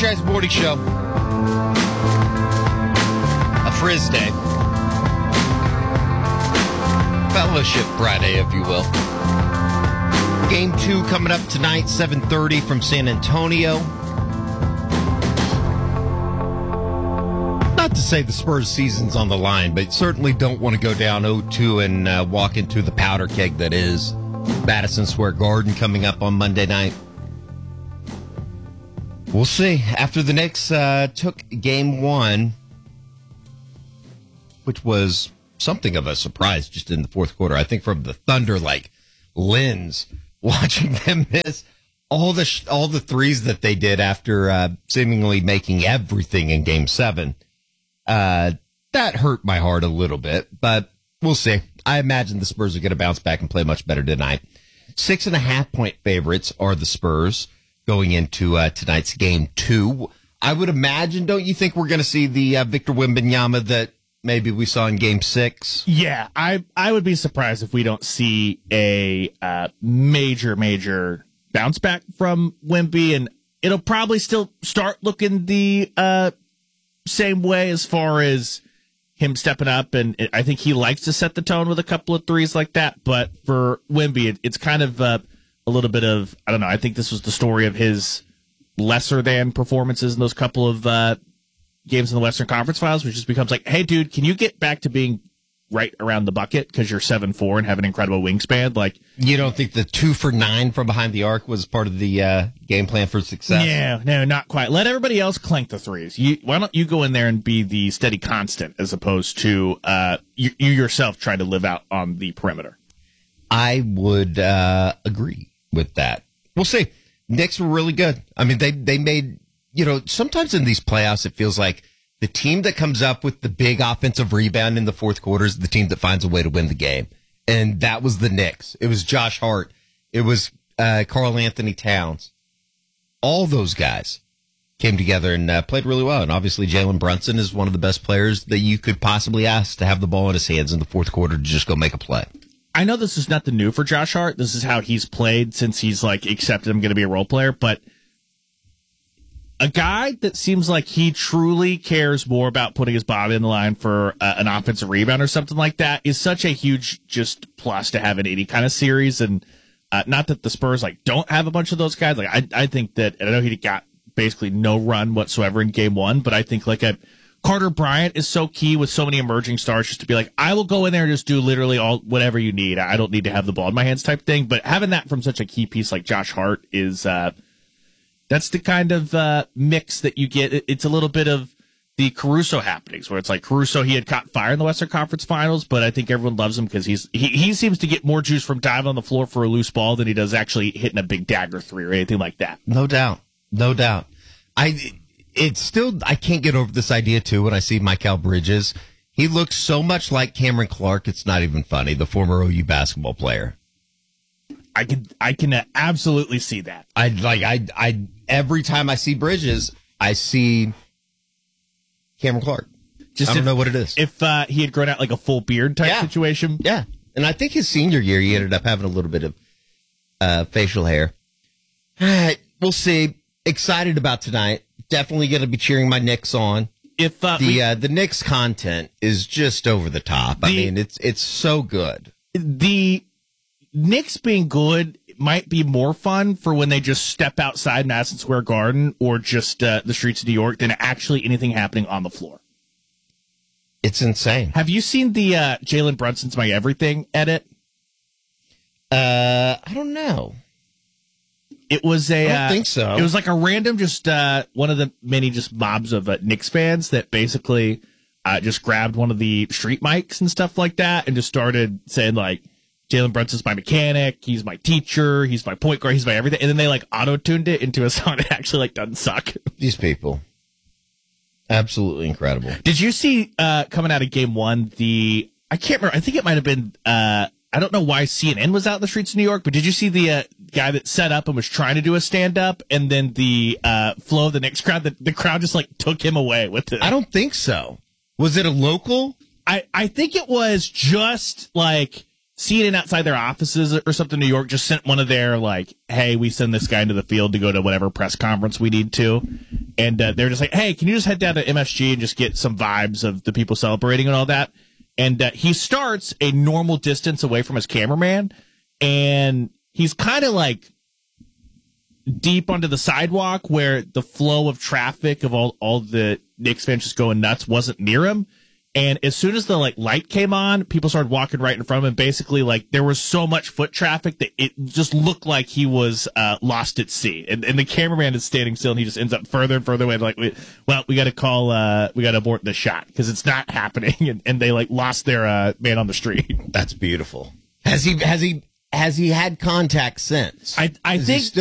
Jackson Morning Show. A Frizz Day. Fellowship Friday, if you will. Game 2 coming up tonight, 7:30 from San Antonio. Not to say the Spurs season's on the line, but certainly don't want to go down 0-2 and walk into the powder keg that is Madison Square Garden coming up on Monday night. We'll see. After the Knicks took game 1, which was something of a surprise just in the fourth quarter, I think from the Thunder, like, lens, watching them miss all the threes that they did after seemingly making everything in game 7. That hurt my heart a little bit, but we'll see. I imagine the Spurs are going to bounce back and play much better tonight. 6.5-point favorites are the Spurs going into tonight's game 2. I would imagine, don't you think we're going to see the Victor Wembanyama that maybe we saw in game 6? Yeah, I would be surprised if we don't see a major bounce back from Wemby, and it'll probably still start looking the same way as far as him stepping up, and I think he likes to set the tone with a couple of threes like that. But for Wemby, it's kind of a little bit of, I don't know, I think this was the story of his lesser than performances in those couple of games in the Western Conference Finals, which just becomes like, hey, dude, can you get back to being right around the bucket because you're 7'4" and have an incredible wingspan? Like, you don't think the 2 for 9 from behind the arc was part of the game plan for success? Yeah, no, not quite. Let everybody else clank the threes. Why don't you go in there and be the steady constant as opposed to you yourself trying to live out on the perimeter? I would agree with that. We'll see. Knicks were really good. I mean, they made, sometimes in these playoffs, it feels like the team that comes up with the big offensive rebound in the fourth quarter is the team that finds a way to win the game. And that was the Knicks. It was Josh Hart. It was Karl Anthony Towns. All those guys came together and played really well. And obviously Jalen Brunson is one of the best players that you could possibly ask to have the ball in his hands in the fourth quarter to just go make a play. I know this is nothing new for Josh Hart. This is how he's played since he's accepted I'm going to be a role player. But a guy that seems like he truly cares more about putting his body in the line for an offensive rebound or something like that is such a huge just plus to have in any kind of series. And not that the Spurs don't have a bunch of those guys. I think that, and I know he got basically no run whatsoever in game 1, but I think a Carter Bryant is so key with so many emerging stars just to be I will go in there and just do literally whatever you need. I don't need to have the ball in my hands type thing. But having that from such a key piece like Josh Hart is, that's the kind of mix that you get. It's a little bit of the Caruso happenings where it's Caruso, he had caught fire in the Western Conference Finals, but I think everyone loves him because he seems to get more juice from diving on the floor for a loose ball than he does actually hitting a big dagger 3 or anything like that. No doubt. I can't get over this idea, too, when I see Mikal Bridges. He looks so much like Cameron Clark, it's not even funny, the former OU basketball player. I can absolutely see that. I every time I see Bridges, I see Cameron Clark. I don't know what it is. If he had grown out a full beard type situation. Yeah. And I think his senior year, he ended up having a little bit of facial hair. All right. We'll see. Excited about tonight. Definitely going to be cheering my Knicks on. If the Knicks content is just over the top. I mean, it's so good. The Knicks being good might be more fun for when they just step outside Madison Square Garden or just the streets of New York than actually anything happening on the floor. It's insane. Have you seen the Jalen Brunson's My Everything edit? I don't know. It was I don't think so. It was a random, just one of the many just mobs of Knicks fans that basically just grabbed one of the street mics and stuff like that and just started saying Jalen Brunson's my mechanic, he's my teacher, he's my point guard, he's my everything, and then they auto-tuned it into a song that actually doesn't suck. These people, absolutely incredible. Did you see coming out of game 1 I can't remember, I think it might have been I don't know why CNN was out in the streets of New York, but did you see the guy that set up and was trying to do a stand-up, and then the flow of the Knicks crowd, the crowd just took him away with it? I don't think so. Was it a local? I think it was just CNN outside their offices or something in New York just sent one of their, like, hey, we send this guy into the field to go to whatever press conference we need to. And they're just like, hey, can you just head down to MSG and just get some vibes of the people celebrating and all that? And he starts a normal distance away from his cameraman, and he's kind of like deep onto the sidewalk where the flow of traffic of all the Knicks fans just going nuts wasn't near him. And as soon as the light came on, people started walking right in front of him. Basically, there was so much foot traffic that it just looked like he was lost at sea. And the cameraman is standing still, and he just ends up further and further away. We got to call, we got to abort the shot because it's not happening. And they lost their man on the street. That's beautiful. Has he had contact since? I think